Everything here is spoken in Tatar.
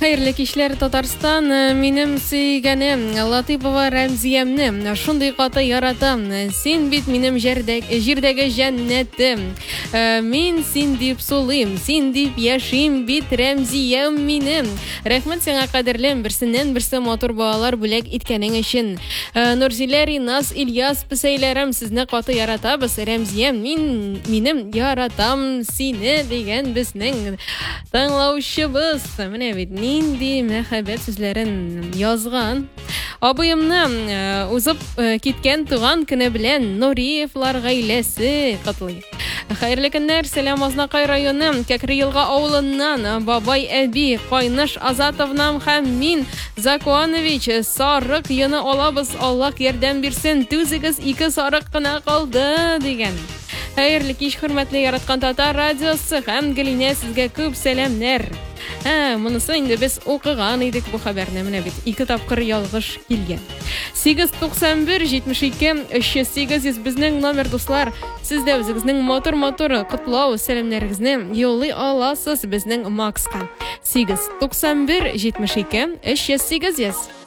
Hayırlı kişiler Tatarstan, benim süйгәнем Латыпова Рәмзиямне шундый каты яратам. Син бит минем җирдәге җәннәтем. Мин син дип сулыйм, син дип яшим бит Рәмзиям минем. Рәхмәт сиңа кадерлем, берсеннән-берсе матур балалар бүләк иткәнең өчен. Нурзилә, Ринас, Ильяс, песәйләрем, сезне каты яратабыз. Рәмзиям, минем яратам сине дигән безнең тыңлаучыбыз. Менә бит нинди мәхәббәт сүзләрен язган. Абыемны узып киткән туган көне белән Нуриевлар гаиләсе котлый. Хәерле көннәр, сәлам Азнакай районы, Кәкре елга авылыннан бабай әби Кайныш Азатовнам һәм мин Закуанович сарык йоны алабыз. Аллаһ ярдәм бирсен. Түзегез 2 сарык кына калды дигән. Хәерле кич, хөрмәтле яраткан Татар радиосы һәм Гөлинә, сезгә күп сәламнәр. Монысы инде без укыган идек бу хәбәрне, менә бит 2 тапкыр ялгыш килгән. 891 72 308 безнең номер, дуслар. Сез дә үзегезнең мотор котлау сәламнәрегезне юллый аласыз безнең Макска. 891 72 308.